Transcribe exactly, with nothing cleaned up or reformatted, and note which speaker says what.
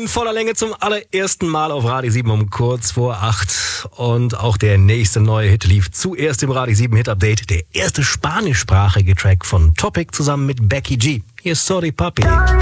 Speaker 1: in voller Länge zum allerersten Mal auf Radio sieben um kurz vor acht. Und auch der nächste neue Hit lief zuerst im Radio sieben Hit Update. Der erste spanischsprachige Track von Topic zusammen mit Becky G. Hier ist Sorry Papi.